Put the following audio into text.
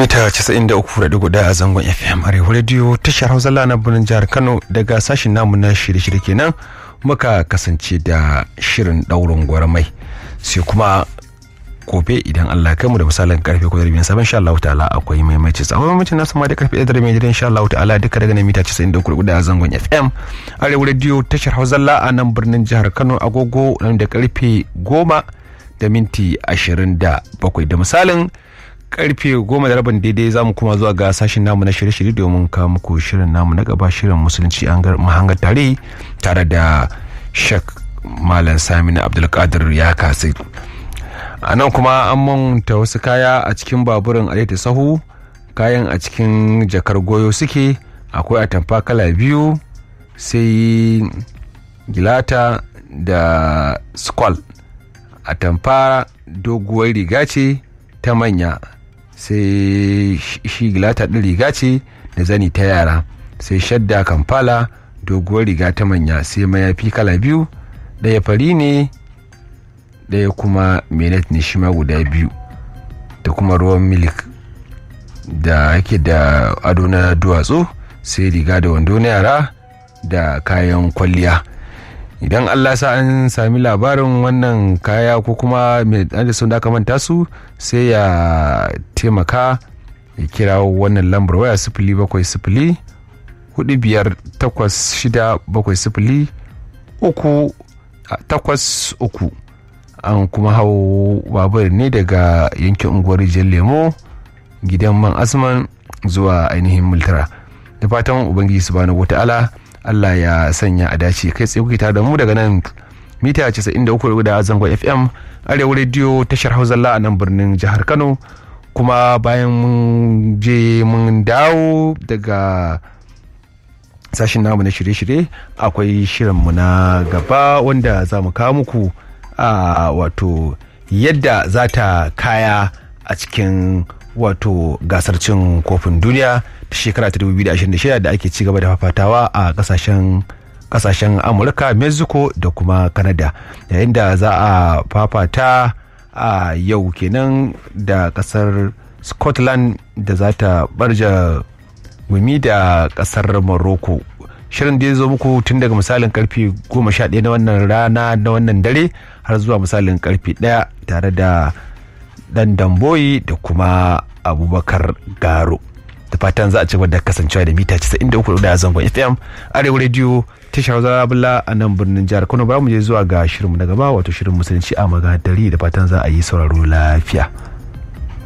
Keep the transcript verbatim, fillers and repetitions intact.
mita casa'in da uku da digo ɗaya a zangon F M Arewa Radio tashar Hausa na birnin jihar Kano. Daga sashin namu na shirye-shirye kenan muka kasance da shirin ɗaurin gwarmai, sai kuma gobe idan Allah kai mu da misalin karfe ko da rabin sabon insha Allah ta'ala akwai maimaici tsawon maimaici na sama da karfe ɗaya da rabin gidan insha Allah ta'ala duka daga nan mita casa'in da uku da a zangon F M Arewa Radio tashar Hausa a nan birnin jihar Kano. Agogo nan da karfe goma da minti ashirin da bakwai da misalin karfe goma da rabin daidai za mu kuma zuwa ga sashen namu na shirye-shirye domin kawo muku shirin namu na gaba, shirin musulunci an mahangar tare tare da Sheikh Malam Saminu Abdulkadir ya kasi. A nan kuma an manta wasu kaya a cikin baburin alaita sahu, kayan a cikin jakar goyo suke, akwai atamfa kala biyu, sai gilata da skwal. Atamfa doguwar riga ce ta manya, sai shi gilata ɗin riga ce da zani ta yara, sai shadda kamfala doguwar riga ta manya, sai mayafi kala biyu, ɗaya fari ne ɗaya kuma menet ne shi ma guda biyu, da kuma ruwan milik da yake da ado na duwatsu, sai riga da wando na yara da kayan kwalliya. Idan Allah sa an sami labarin wannan kaya ko kuma mai da sun da manta su, sai ya taimaka ya kira wannan lambar waya sifili bakwai sifili hudu biyar takwas shida bakwai sifili uku takwas uku. An kuma hau babur ne daga yankin unguwar rijiyar lemo gidan man asman zuwa ainihin multara. Da fatan ubangiji subhanahu wata'ala Allah ya sanya a dace. Kai tsaye kuke tare da mu daga nan mita casa'in da uku da zangon F M Arewa Radio tashar Hausa a nan birnin jihar Kano. Kuma bayan mun je mun dawo daga sashin namu na shirye-shirye, akwai shirinmu na gaba wanda za mu kawo muku a wato yadda za ta kaya a cikin wato gasar cin kofin duniya ta shekara ta dubu biyu da ashirin da shida da ake ci gaba da fafatawa a kasashen kasashen Amurka, Mexico da kuma Canada, yayin da za a fafata a yau kenan da kasar Scotland da za ta barja gumi da kasar Morocco. Shirin da ya zo muku tun daga misalin karfe goma sha ɗaya na wannan rana na wannan dare har zuwa misalin karfe ɗaya tare da dan damboyi da kuma Abubakar Garo. Da fatan za a ci da kasancewa da mita casa'in da uku da zangon F M Arewa Radio tashar Zabula a nan birnin jihar Kano. Ba mu je zuwa ga shirinmu na gaba wato shirin musulunci a magadari, da fatan za a yi sauraro lafiya.